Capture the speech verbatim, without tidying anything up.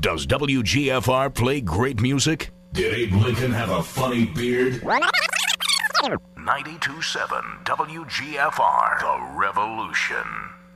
Does W G F R play great music? Did Abe Lincoln have a funny beard? ninety-two point seven W G F R, The Revolution.